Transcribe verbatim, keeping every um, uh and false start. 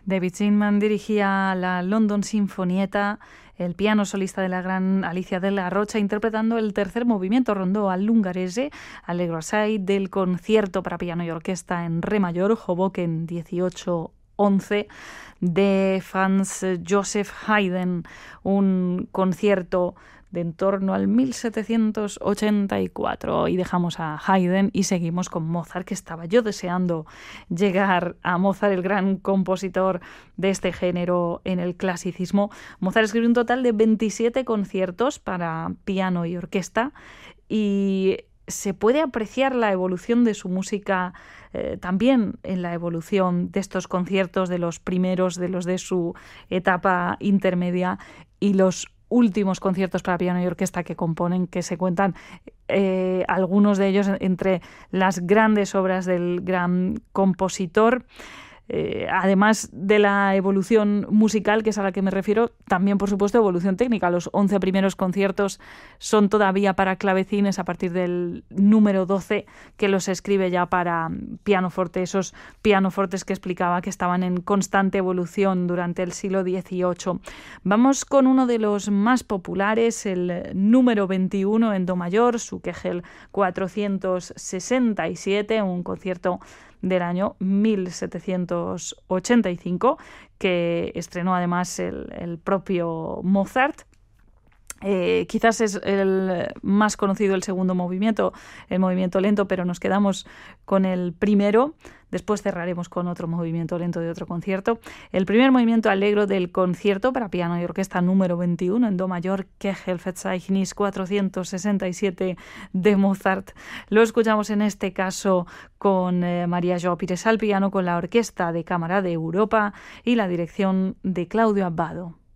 David Zinman dirigía la London Sinfonietta, el piano solista de la gran Alicia Della Rocha, interpretando el tercer movimiento rondó al ungherese, Allegro assai, del concierto para piano y orquesta en re mayor, Hoboken dieciocho once, de Franz Joseph Haydn, un concierto de en torno al mil setecientos ochenta y cuatro. Y dejamos a Haydn y seguimos con Mozart, que estaba yo deseando llegar a Mozart, el gran compositor de este género en el clasicismo. Mozart escribió un total de veintisiete conciertos para piano y orquesta, y se puede apreciar la evolución de su música eh, también en la evolución de estos conciertos, de los primeros, de los de su etapa intermedia y los últimos conciertos para piano y orquesta que componen, que se cuentan eh, algunos de ellos entre las grandes obras del gran compositor. Eh, además de la evolución musical, que es a la que me refiero, también, por supuesto, evolución técnica. Los once primeros conciertos son todavía para clavecines, a partir del número doce, que los escribe ya para pianoforte, esos pianofortes que explicaba que estaban en constante evolución durante el siglo dieciocho. Vamos con uno de los más populares, el número veintiuno en do mayor, su Kegel cuatrocientos sesenta y siete, un concierto del año mil setecientos ochenta y cinco, que estrenó además el, el propio Mozart. Eh, quizás es el más conocido el segundo movimiento, el movimiento lento, pero nos quedamos con el primero. Después cerraremos con otro movimiento lento de otro concierto. El primer movimiento allegro del concierto para piano y orquesta número veintiuno en do mayor, Kegel-Verzeichnis cuatrocientos sesenta y siete de Mozart. Lo escuchamos en este caso con eh, María João Pires al piano, con la Orquesta de Cámara de Europa y la dirección de Claudio Abbado.